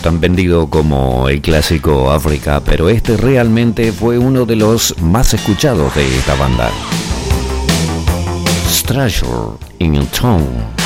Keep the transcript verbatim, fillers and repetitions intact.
tan vendido como el clásico África, pero este realmente fue uno de los más escuchados de esta banda. Stranger in Town.